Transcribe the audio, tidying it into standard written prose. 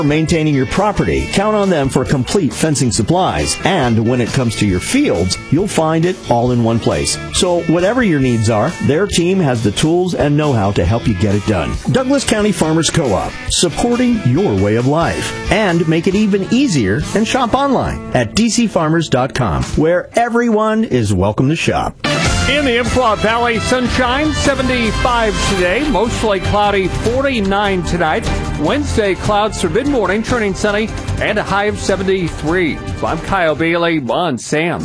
Maintaining your property, count on them for complete fencing supplies. And when it comes to your fields, you'll find it all in one place. So whatever your needs are, their team has the tools and know-how to help you get it done. Douglas County Farmers Co-op, supporting your way of life. And make it even easier and shop online at dcfarmers.com, where everyone is welcome to shop. In the Implot Valley, sunshine, 75 today, mostly cloudy, 49 tonight. Wednesday, clouds through mid-morning, turning sunny, and a high of 73. I'm Kyle Bailey on SAM.